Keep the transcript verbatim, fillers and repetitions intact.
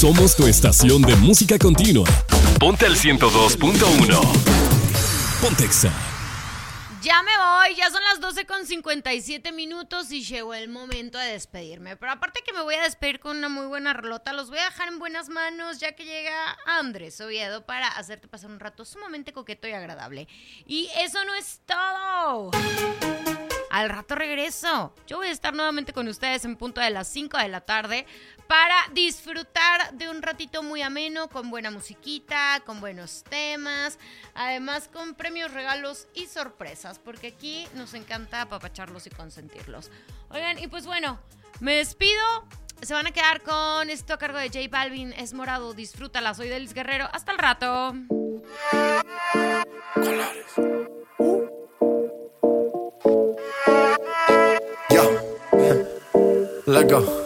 Somos tu estación de música continua. Ponte al ciento dos punto uno. Pontexa. Ya me voy, ya son las doce con cincuenta y siete minutos y llegó el momento de despedirme. Pero aparte que me voy a despedir con una muy buena rolota, los voy a dejar en buenas manos ya que llega Andrés Oviedo para hacerte pasar un rato sumamente coqueto y agradable. Y eso no es todo. Al rato regreso. Yo voy a estar nuevamente con ustedes en punto de las cinco de la tarde para disfrutar de un ratito muy ameno, con buena musiquita, con buenos temas, además con premios, regalos y sorpresas, porque aquí nos encanta apapacharlos y consentirlos. Oigan, y pues bueno, me despido. Se van a quedar con esto a cargo de J Balvin, Es Morado, disfrútala, soy Delis Guerrero. Hasta el rato. Colores. Yo, let go.